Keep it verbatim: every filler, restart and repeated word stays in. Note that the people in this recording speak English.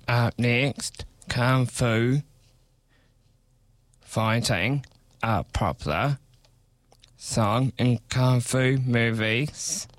Up next, Kung Fu Fighting, a popular song in Kung Fu movies.